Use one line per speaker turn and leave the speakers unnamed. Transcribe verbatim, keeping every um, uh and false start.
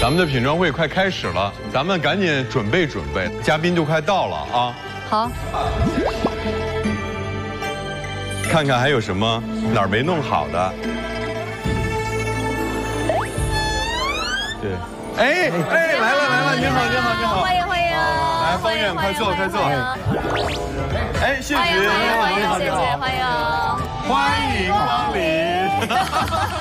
咱们的品装会快开始了，咱们赶紧准备准备，嘉宾就快到了啊！
好，
看看还有什么哪儿没弄好的。对，哎哎，来了来了，您好您好您好，
欢迎欢迎，
来方远快坐快坐。哎，谢谢，
欢迎欢迎欢迎，谢谢欢迎，
欢迎光临。